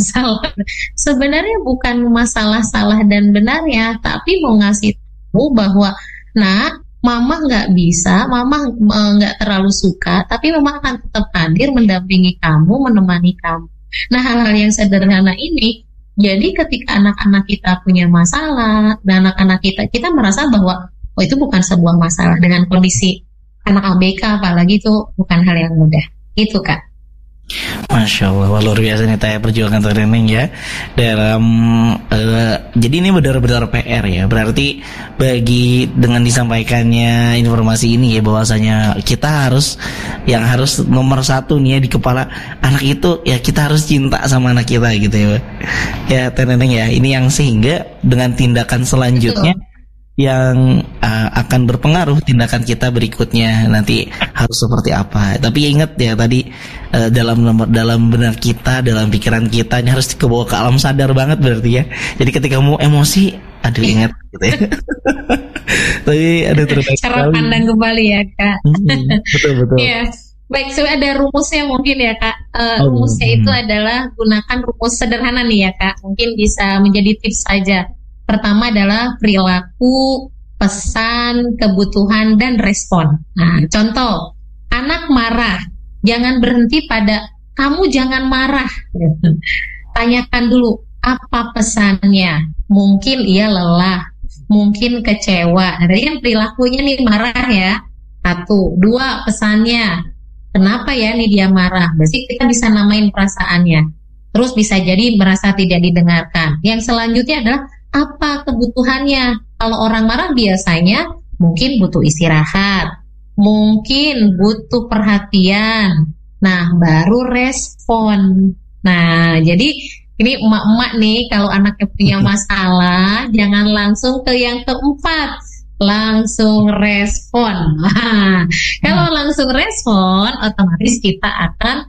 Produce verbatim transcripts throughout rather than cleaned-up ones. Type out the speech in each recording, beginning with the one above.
salah. Sebenarnya bukan masalah salah dan benar ya, tapi mau ngasih tahu bahwa nak, mama nggak bisa, mama eh, nggak terlalu suka, tapi mama akan tetap hadir mendampingi kamu, menemani kamu. Nah, hal-hal yang sederhana ini, jadi ketika anak-anak kita punya masalah, dan anak-anak kita kita merasa bahwa oh itu bukan sebuah masalah dengan kondisi anak A B K, apalagi itu bukan hal yang mudah. Itu Kak. Masya Allah, wah, luar biasa nih Teh perjuangan Teh Neneng ya dalam uh, jadi ini benar-benar P R ya. Berarti bagi dengan disampaikannya informasi ini ya, bahwasanya kita harus yang harus nomor satu nih ya di kepala anak itu ya, kita harus cinta sama anak kita gitu ya ya Teh Neneng ya. Ini yang sehingga dengan tindakan selanjutnya yang uh, akan berpengaruh tindakan kita berikutnya nanti harus seperti apa. Tapi ingat ya tadi uh, dalam dalam benak kita, dalam pikiran kita ini harus kebawa ke alam sadar banget berarti ya. Jadi ketika mau emosi, aduh ingat gitu ya. Tapi ada terus cara pandang kembali ya Kak. Hmm, betul betul. Iya. Baik, so ada rumusnya mungkin ya Kak. Uh, Oh, rumusnya hmm. itu adalah gunakan rumus sederhana nih ya Kak. Mungkin bisa menjadi tips saja. Pertama adalah perilaku, pesan, kebutuhan, dan respon. Nah, contoh, anak marah, jangan berhenti pada kamu jangan marah. Tanyakan dulu, apa pesannya? Mungkin ia lelah, mungkin kecewa. Nah, tadi kan perilakunya nih marah ya. Satu, dua, pesannya. Kenapa ya nih dia marah? Berarti kita bisa namain perasaannya. Terus bisa jadi merasa tidak didengarkan. Yang selanjutnya adalah apa kebutuhannya? Kalau orang marah biasanya mungkin butuh istirahat, mungkin butuh perhatian. Nah, baru respon. Nah, jadi ini emak-emak nih kalau anaknya punya masalah, jangan langsung ke yang keempat, langsung respon. Nah, kalau langsung respon, otomatis kita akan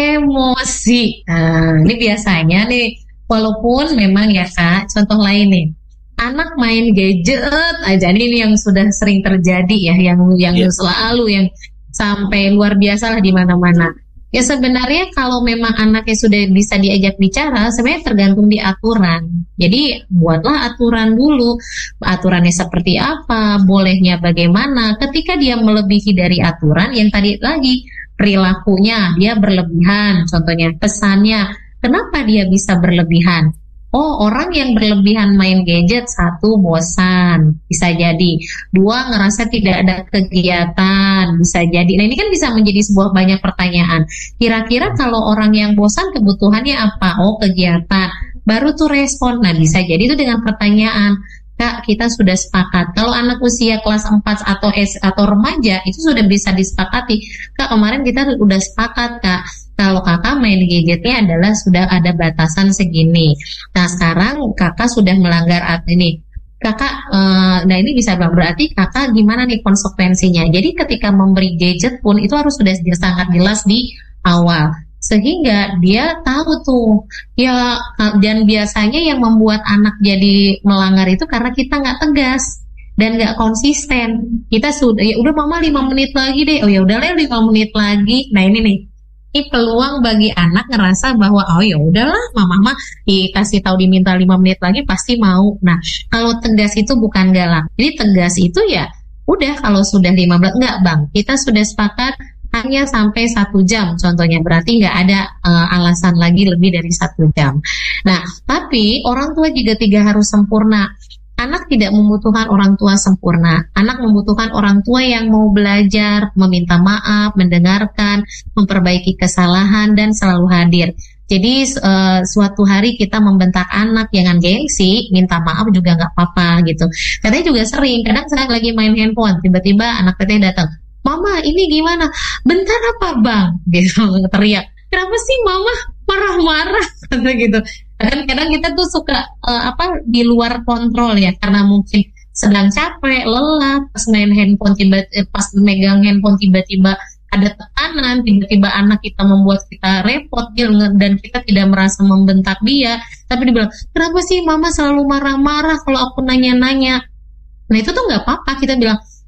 emosi. Nah, ini biasanya nih, walaupun memang ya Kak, contoh lain nih, anak main gadget aja, ini yang sudah sering terjadi ya, yang yang Yeah. selalu yang sampai luar biasa lah di mana-mana. Ya sebenarnya kalau memang anaknya sudah bisa diajak bicara, sebenarnya tergantung di aturan. Jadi buatlah aturan dulu, aturannya seperti apa, bolehnya bagaimana. Ketika dia melebihi dari aturan, yang tadi lagi perilakunya dia berlebihan, contohnya pesannya. Kenapa dia bisa berlebihan? Oh, orang yang berlebihan main gadget, satu, bosan, bisa jadi. Dua, ngerasa tidak ada kegiatan, bisa jadi. Nah, ini kan bisa menjadi sebuah banyak pertanyaan. Kira-kira kalau orang yang bosan kebutuhannya apa? Oh, kegiatan. Baru tuh respon. Nah, bisa jadi itu dengan pertanyaan. Kak, kita sudah sepakat. Kalau anak usia kelas empat atau S atau remaja, itu sudah bisa disepakati. Kak, kemarin kita udah sepakat, Kak. Kalau kakak main gadgetnya adalah sudah ada batasan segini. Nah sekarang kakak sudah melanggar ini. Kakak, uh, nah ini bisa berarti kakak gimana nih konsekuensinya. Jadi ketika memberi gadget pun itu harus sudah sangat jelas di awal. Sehingga dia tahu tuh. Ya, dan biasanya yang membuat anak jadi melanggar itu karena kita nggak tegas dan nggak konsisten. Kita sudah, ya udah mama lima menit lagi deh. Oh ya udah lah lima menit lagi. Nah ini nih. Ini peluang bagi anak ngerasa bahwa oh ya udahlah mama mah dikasih tahu diminta lima menit lagi pasti mau. Nah kalau tegas itu bukan galak. Jadi tegas itu ya udah kalau sudah lima belas enggak bang, kita sudah sepakat hanya sampai satu jam contohnya, berarti nggak ada uh, alasan lagi lebih dari satu jam. Nah tapi orang tua juga tidak harus sempurna. Anak tidak membutuhkan orang tua sempurna. Anak membutuhkan orang tua yang mau belajar, meminta maaf, mendengarkan, memperbaiki kesalahan, dan selalu hadir. Jadi uh, suatu hari kita membentak anak, jangan gengsi, minta maaf juga nggak apa-apa gitu. Katanya juga sering, kadang saya lagi main handphone, tiba-tiba anak teteh datang, Mama ini gimana? Bentar apa bang? Gitu teriak. Kenapa sih mama marah-marah? Kata gitu. Kadang-kadang kita tuh suka uh, apa di luar kontrol ya, karena mungkin sedang capek, lelah, pas main handphone tiba pas megang handphone tiba-tiba ada tekanan, tiba-tiba anak kita membuat kita repot dan kita tidak merasa membentak dia, tapi dibilang kenapa sih mama selalu marah-marah kalau aku nanya-nanya. Nah itu tuh nggak apa-apa, kita bilang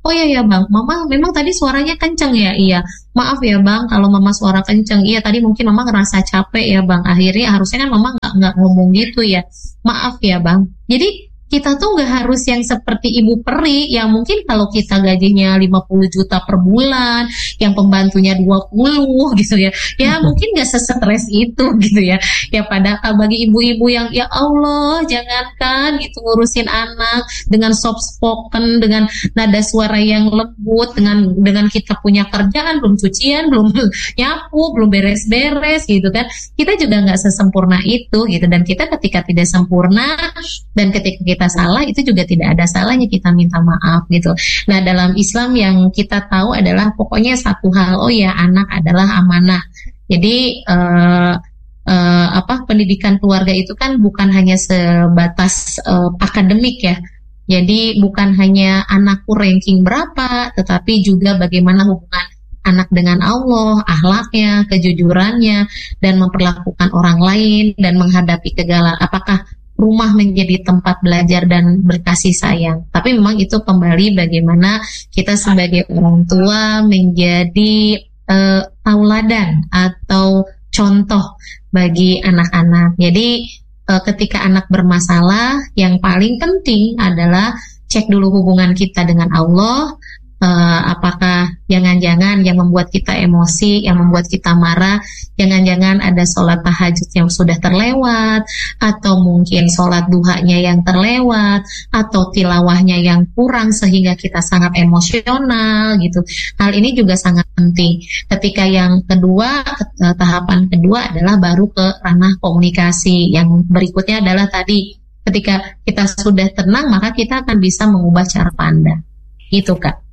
oh iya ya bang, mama memang tadi suaranya kenceng ya, iya maaf ya bang kalau mama suara kenceng, iya tadi mungkin mama ngerasa capek ya bang, akhirnya harusnya kan mama nggak nggak ngomong gitu ya, maaf ya bang. Jadi kita tuh nggak harus yang seperti ibu peri yang mungkin kalau kita gajinya lima puluh juta per bulan, yang pembantunya dua puluh gitu ya, ya mungkin nggak sesetres itu gitu ya. Ya pada bagi ibu-ibu yang ya Allah jangankan gitu ngurusin anak dengan soft spoken, dengan nada suara yang lembut, dengan dengan kita punya kerjaan, belum cucian, belum nyapu, belum beres-beres gitu kan, kita juga nggak sesempurna itu gitu. Dan kita ketika tidak sempurna dan ketika kita salah, itu juga tidak ada salahnya kita minta maaf gitu. Nah dalam Islam yang kita tahu adalah pokoknya satu hal, oh ya anak adalah amanah. Jadi uh, uh, apa pendidikan keluarga itu kan bukan hanya sebatas uh, akademik ya. Jadi bukan hanya anakku ranking berapa, tetapi juga bagaimana hubungan anak dengan Allah, akhlaknya, kejujurannya, dan memperlakukan orang lain dan menghadapi kegagalan. Apakah rumah menjadi tempat belajar dan berkasih sayang. Tapi memang itu kembali bagaimana kita sebagai orang tua menjadi uh, tauladan atau contoh bagi anak-anak. Jadi uh, ketika anak bermasalah, yang paling penting adalah cek dulu hubungan kita dengan Allah. Uh, apakah jangan-jangan yang membuat kita emosi, yang membuat kita marah, jangan-jangan ada sholat tahajud yang sudah terlewat, atau mungkin sholat duhanya yang terlewat, atau tilawahnya yang kurang sehingga kita sangat emosional gitu. Hal ini juga sangat penting. Ketika yang kedua, tahapan kedua adalah baru ke ranah komunikasi. Yang berikutnya adalah tadi, ketika kita sudah tenang maka kita akan bisa mengubah cara pandang. Gitu Kak.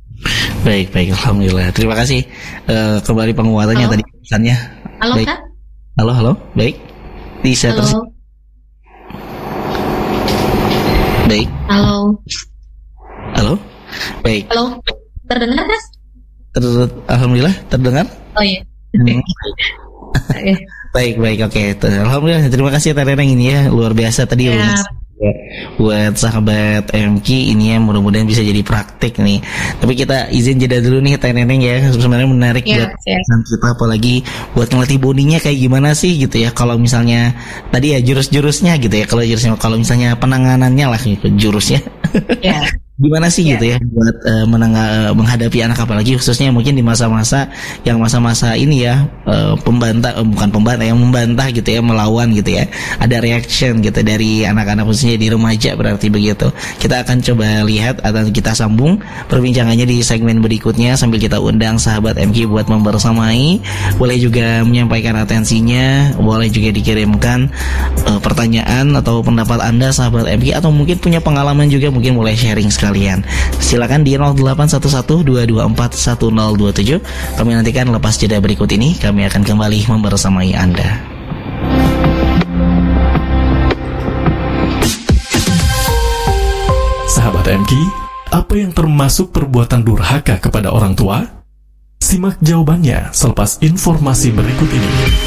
Baik, baik, alhamdulillah. Terima kasih uh, kembali penguatannya tadi pesannya. Halo baik. Kak. Halo, halo. Baik. Bisa terus. Baik. Halo. Halo. Baik. Halo. Terdengar Kak? Ter- alhamdulillah terdengar. Oh iya. Hmm. Baik, baik, oke. Okay. Alhamdulillah, terima kasih Teh Neneng ini ya, luar biasa tadi ya. Buat sahabat M K ini ya, mudah-mudahan bisa jadi praktik nih. Tapi kita izin jeda dulu nih Teh Neneng ya, sebenarnya menarik ya, buat ya. kita, apalagi buat ngelatih bodinya kayak gimana sih gitu ya. Kalau misalnya tadi ya jurus-jurusnya gitu ya, kalau jurusnya, kalau misalnya penanganannya lah gitu, jurusnya. Ya. Gimana sih yeah. gitu ya buat uh, menang- menghadapi anak, apalagi khususnya mungkin di masa-masa yang masa-masa ini ya uh, pembantah uh, bukan pembantah yang membantah gitu ya, melawan gitu ya, ada reaction gitu dari anak-anak khususnya di remaja, berarti begitu. Kita akan coba lihat atau kita sambung perbincangannya di segmen berikutnya sambil kita undang sahabat M K buat membersamai. Boleh juga menyampaikan atensinya, boleh juga dikirimkan uh, pertanyaan atau pendapat Anda sahabat M K, atau mungkin punya pengalaman juga, mungkin mulai sharing sekalian. Silakan di nol delapan satu satu dua dua empat satu nol dua tujuh. Kami nantikan lepas jeda berikut ini, kami akan kembali membersamai Anda. Sahabat M K, apa yang termasuk perbuatan durhaka kepada orang tua? Simak jawabannya selepas informasi berikut ini.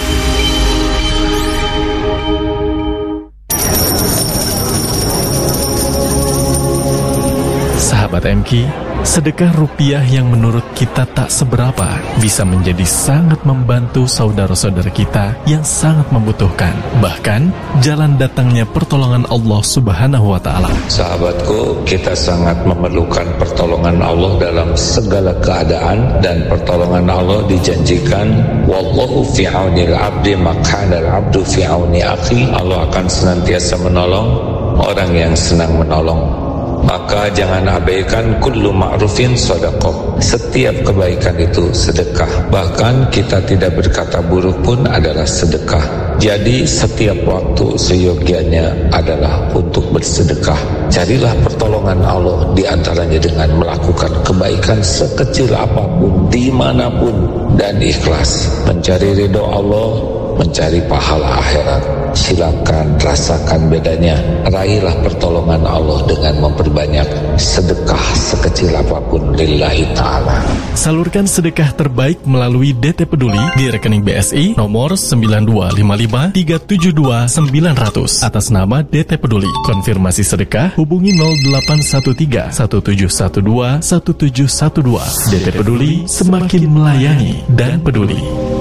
Sahabat M K, sedekah rupiah yang menurut kita tak seberapa bisa menjadi sangat membantu saudara-saudara kita yang sangat membutuhkan. Bahkan, jalan datangnya pertolongan Allah Subhanahu wa Ta'ala. Sahabatku, kita sangat memerlukan pertolongan Allah dalam segala keadaan, dan pertolongan Allah dijanjikan, wallahu fi aunil abdi maq'anal abdu fi auni akhi. Allah akan senantiasa menolong orang yang senang menolong. Maka jangan abaikan kullu ma'rufin sedekah. Setiap kebaikan itu sedekah. Bahkan kita tidak berkata buruk pun adalah sedekah. Jadi setiap waktu seyogianya adalah untuk bersedekah. Carilah pertolongan Allah di antaranya dengan melakukan kebaikan sekecil apapun, dimanapun, dan ikhlas. Mencari ridho Allah, mencari pahala akhirat. silakan rasakan bedanya. Raihlah pertolongan Allah dengan memperbanyak sedekah sekecil apapun lillahi ta'ala. Salurkan sedekah terbaik melalui D T Peduli di rekening B S I nomor sembilan dua lima lima tiga tujuh dua sembilan nol nol nol atas nama D T Peduli. Konfirmasi sedekah hubungi nol delapan satu tiga satu tujuh satu dua satu tujuh satu dua. D T Peduli, semakin melayani dan peduli.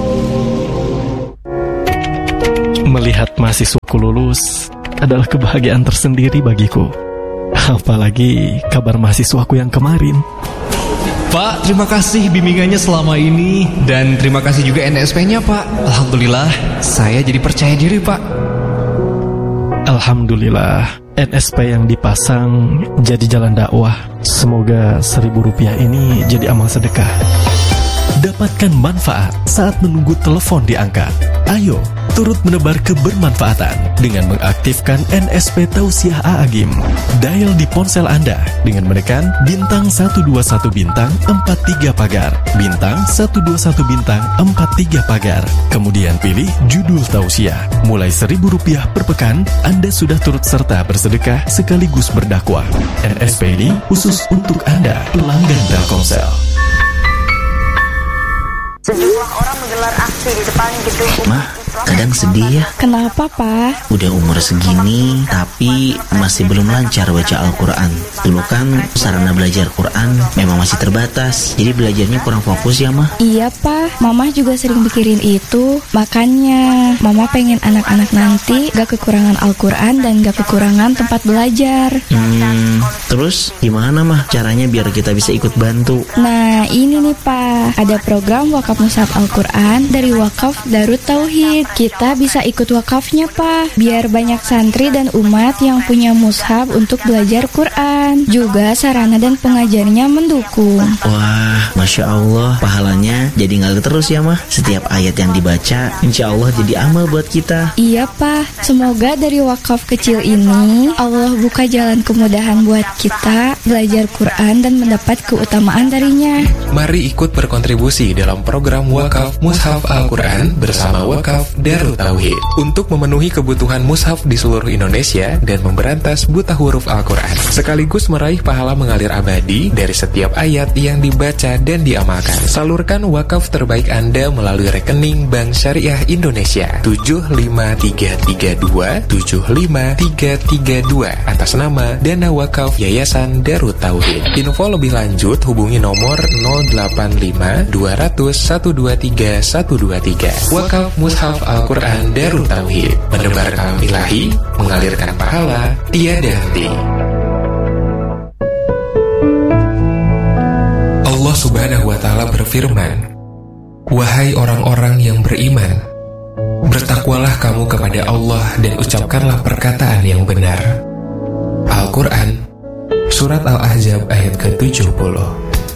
Melihat mahasiswaku lulus adalah kebahagiaan tersendiri bagiku. Apalagi kabar mahasiswaku yang kemarin. Pak, terima kasih bimbingannya selama ini. Dan terima kasih juga N S P-nya, Pak. Alhamdulillah, saya jadi percaya diri, Pak. Alhamdulillah, N S P yang dipasang jadi jalan dakwah. Semoga seribu rupiah ini jadi amal sedekah. Dapatkan manfaat saat menunggu telepon diangkat. Ayo, turut menebar kebermanfaatan dengan mengaktifkan N S P Tausiah A'agim. Dial di ponsel Anda dengan menekan bintang satu dua satu bintang empat tiga pagar, bintang satu dua satu bintang empat tiga pagar. Kemudian pilih judul Tausiah. Mulai seribu rupiah per pekan, Anda sudah turut serta bersedekah sekaligus berdakwah. N S P ini khusus untuk Anda, pelanggan Telkomsel. Sejumlah orang menggelar aksi di depan gedung Mah, kadang sedih ya. Kenapa, Pak? Udah umur segini, tapi masih belum lancar baca Al-Quran. Dulu kan sarana belajar Quran memang masih terbatas, jadi belajarnya kurang fokus ya, Mah. Iya, Pak. Mama juga sering pikirin itu. Makanya, Mama pengen anak-anak nanti gak kekurangan Al-Quran dan gak kekurangan tempat belajar. Hmm, terus gimana, Mah, caranya biar kita bisa ikut bantu? Nah, ini nih, Pak. Ada program wakaf Mushaf Al-Quran dari Wakaf Darut Tauhid. Kita bisa ikut wakafnya, Pak, biar banyak santri dan umat yang punya mushaf untuk belajar Quran. Juga sarana dan pengajarnya mendukung. Wah, Masya Allah, pahalanya jadi ngalir terus ya, Mah. Setiap ayat yang dibaca, insya Allah jadi amal buat kita. Iya, Pak. Semoga dari wakaf kecil ini Allah buka jalan kemudahan buat kita belajar Quran dan mendapat keutamaan darinya. Mari ikut berkontribusi dalam program Wakaf Mushaf Al-Quran bersama Wakaf Darut Tauhid untuk memenuhi kebutuhan mushaf di seluruh Indonesia dan memberantas buta huruf Al-Quran, sekaligus meraih pahala mengalir abadi dari setiap ayat yang dibaca dan diamalkan. Salurkan wakaf terbaik Anda melalui rekening Bank Syariah Indonesia tujuh lima tiga tiga dua tujuh lima tiga tiga dua atas nama Dana Wakaf Yayasan Darut Tauhid. Info lebih lanjut hubungi nomor nol delapan lima dua nol nol satu dua tiga satu dua tiga. Wakaf Mushaf Al-Quran Darut Tauhid, menebar kalam ilahi, mengalirkan pahala tiada henti. Allah Subhanahu wa Ta'ala berfirman, "Wahai orang-orang yang beriman, bertakwalah kamu kepada Allah dan ucapkanlah perkataan yang benar." Al-Quran, Surat Al-Ahzab ayat ke tujuh puluh.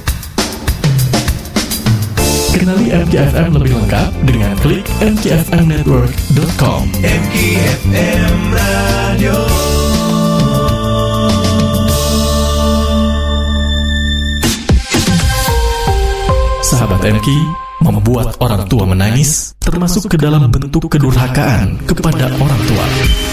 Kenali M K F M lebih lengkap dengan klik m k f m network dot com. M K F M Radio. Sahabat M K, membuat orang tua menangis termasuk ke dalam bentuk kedurhakaan kepada orang tua.